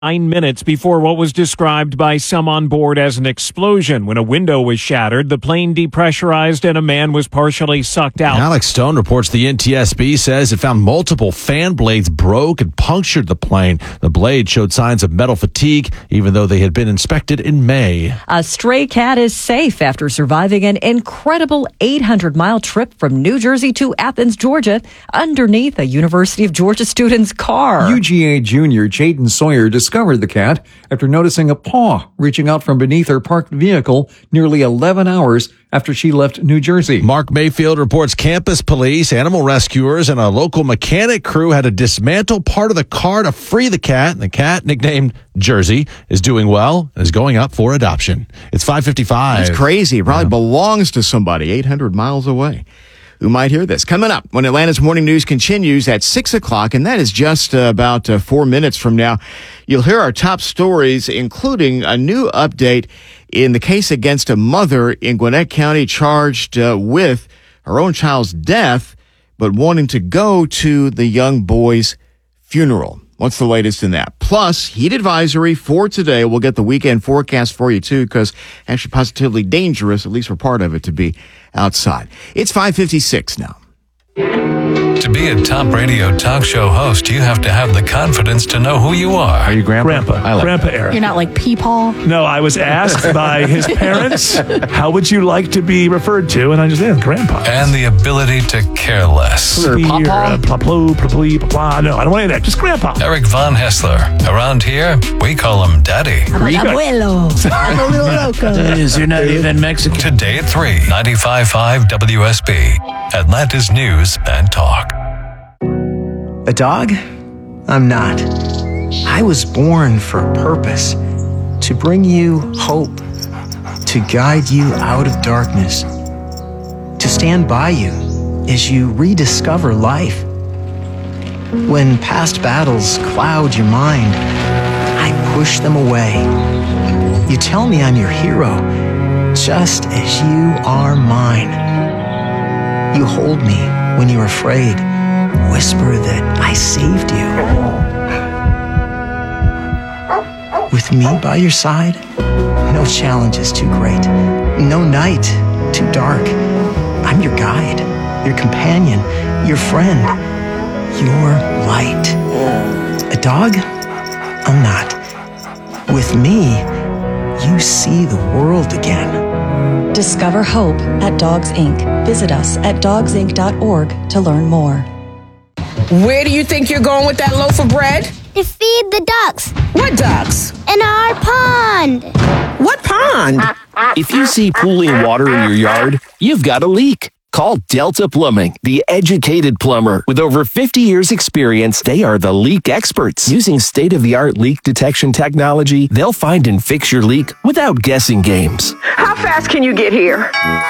9 minutes before what was described by some on board as an explosion. When a window was shattered, the plane depressurized and a man was partially sucked out. Alex Stone reports the NTSB says it found multiple fan blades broke and punctured the plane. The blade showed signs of metal fatigue, even though they had been inspected in May. A stray cat is safe after surviving an incredible 800-mile trip from New Jersey to Athens, Georgia, underneath a University of Georgia student's car. UGA junior Jayden Sawyer discovered the cat after noticing a paw reaching out from beneath her parked vehicle nearly 11 hours after she left New Jersey. Mark Mayfield reports campus police, animal rescuers, and a local mechanic crew had to dismantle part of the car to free the cat. The cat, nicknamed Jersey, is doing well and is going up for adoption. It's 5:55. It's crazy. It probably belongs to somebody 800 miles away who might hear this. Coming up when Atlanta's Morning News continues at 6 o'clock, and that is just about 4 minutes from now, you'll hear our top stories, including a new update in the case against a mother in Gwinnett County charged with her own child's death, but wanting to go to the young boy's funeral. What's the latest in that? Plus, heat advisory for today. We'll get the weekend forecast for you, too, because actually positively dangerous, at least for part of it, to be outside. It's 5:56 now. To be a top radio talk show host, you have to have the confidence to know who you are. Are you Grandpa? I like Grandpa Eric. You're not like Peepaw? No, I was asked by his parents, how would you like to be referred to? And I just said, Grandpa. And the ability to care less. No, I don't want any of that. Just Grandpa. Eric Von Hessler. Around here, we call him Daddy. I'm like abuelo. I'm a little loco. You're not even Mexican. Today at 3, 95.5 WSB. Atlanta's News and Talk. A dog? I'm not. I was born for a purpose. To bring you hope. To guide you out of darkness. To stand by you as you rediscover life. When past battles cloud your mind, I push them away. You tell me I'm your hero, just as you are mine. You hold me when you're afraid. Whisper that I saved you. With me by your side, no challenge is too great. No night too dark. I'm your guide, your companion, your friend, your light. A dog? I'm not. With me, you see the world again. Discover hope at Dogs Inc. Visit us at dogsinc.org to learn more. Where do you think you're going with that loaf of bread? To feed the ducks. What ducks? In our pond. What pond? If you see pooling water in your yard, you've got a leak. Call Delta Plumbing, the educated plumber. With over 50 years experience, they are the leak experts. Using state-of-the-art leak detection technology, they'll find and fix your leak without guessing games. How fast can you get here?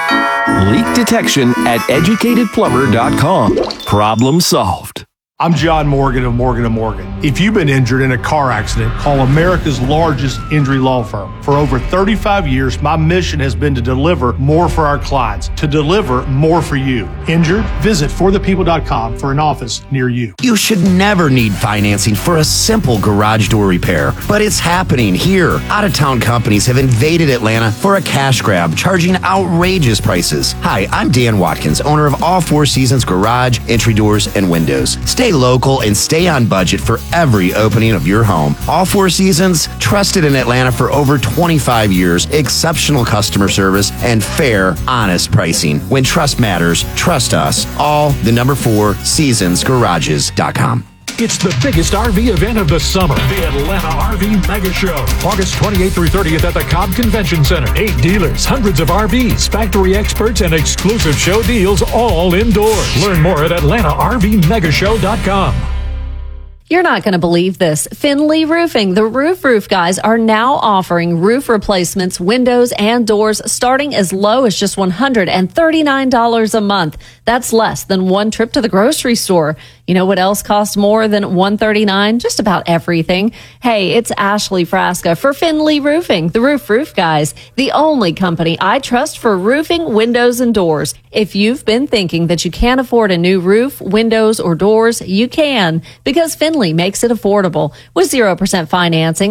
Leak detection at educatedplumber.com. Problem solved. I'm John Morgan of Morgan & Morgan. If you've been injured in a car accident, call America's largest injury law firm. For over 35 years, my mission has been to deliver more for our clients, to deliver more for you. Injured? Visit forthepeople.com for an office near you. You should never need financing for a simple garage door repair, but it's happening here. Out-of-town companies have invaded Atlanta for a cash grab, charging outrageous prices. Hi, I'm Dan Watkins, owner of All Four Seasons Garage, Entry Doors, and Windows. Stay local and stay on budget for every opening of your home. All Four Seasons, trusted in Atlanta for over 25 years, exceptional customer service, and fair, honest pricing. When trust matters, trust us. All the number 4 seasonsgarages.com. It's the biggest RV event of the summer, the Atlanta RV Mega Show. August 28th through 30th at the Cobb Convention Center. 8 dealers, hundreds of RVs, factory experts, and exclusive show deals all indoors. Learn more at AtlantaRVMegashow.com. You're not going to believe this. Finley Roofing, the roof guys, are now offering roof replacements, windows, and doors starting as low as just $139 a month. That's less than one trip to the grocery store. You know what else costs more than $139? Just about everything. Hey, it's Ashley Frasca for Finley Roofing, the Roof Guys, the only company I trust for roofing, windows, and doors. If you've been thinking that you can't afford a new roof, windows, or doors, you can, because Finley makes it affordable with 0% financing